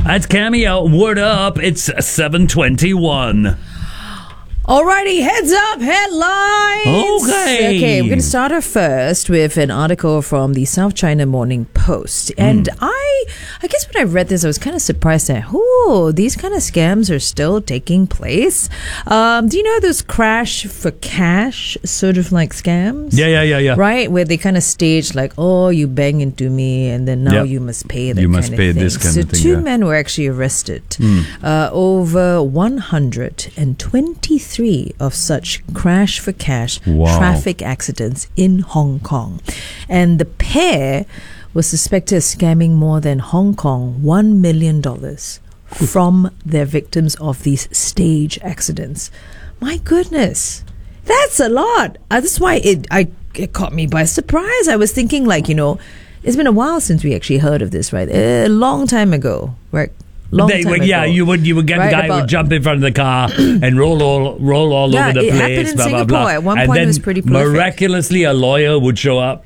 That's Cameo. Word up. It's 7:21. Alrighty, heads up, headlines. Okay, we're going to start off first with an article from the South China Morning Post. And I guess when I read this, I was kind of surprised that, these kind of scams are still taking place. Do you know those crash for cash sort of like scams? Yeah. Right? Where they kind of stage like, you bang into me and then now you must pay that You kind must of pay thing. this kind of thing. So two men were actually arrested. Over 123 of such crash for cash traffic accidents in Hong Kong. And the pair was suspected of scamming more than Hong Kong $1 million from their victims of these stage accidents. My goodness, that's a lot. That's why it caught me by surprise. I was thinking it's been a while since we actually heard of this, right? A long time ago, right? You would get the guy who would jump in front of the car and roll all over the it place. happened in blah, Singapore. blah, blah. At one and point, then it was pretty prolific. Miraculously, a lawyer would show up.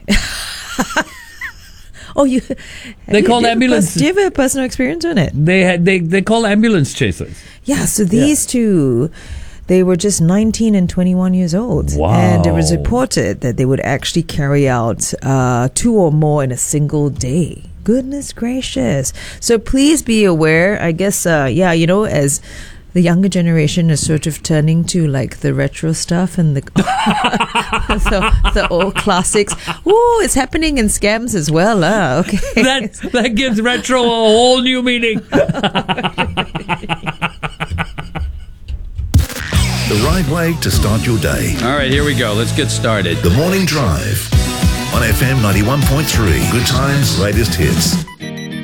They called ambulance. Do you have a personal experience on it? They call ambulance chasers. Yeah. So these two, they were just 19 and 21 years old. Wow. And it was reported that they would actually carry out 2 or more in a single day. Goodness gracious. So please be aware, I guess, as the younger generation is sort of turning to like the retro stuff and the the old classics. Ooh, it's happening in scams as well. Okay. That gives retro a whole new meaning. The right way to start your day. All right, here we go. Let's get started. The Morning Drive on FM 91.3. Good times, latest hits.